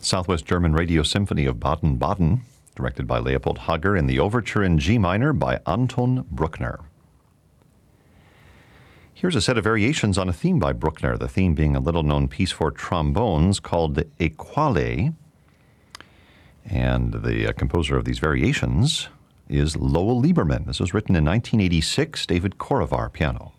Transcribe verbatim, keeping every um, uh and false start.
Southwest German Radio Symphony of Baden-Baden, directed by Leopold Hager, in the Overture in G minor by Anton Bruckner. Here's a set of variations on a theme by Bruckner, the theme being a little-known piece for trombones called the Equale. And the uh, composer of these variations is Lowell Lieberman. This was written in nineteen eighty-six, David Korovar, piano.